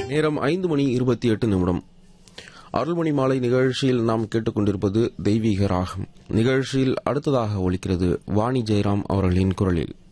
நேரம் 5:28. அருள்மணி மாலை நிகழ்ச்சியில் நாம் கேட்டுக்கொண்டிருப்பது தெய்வீக ராகம். நிகழ்ச்சியில் அடுத்ததாக ஒலிக்கிறது வாணி ஜெயராம் அவர்களின் குரலில்.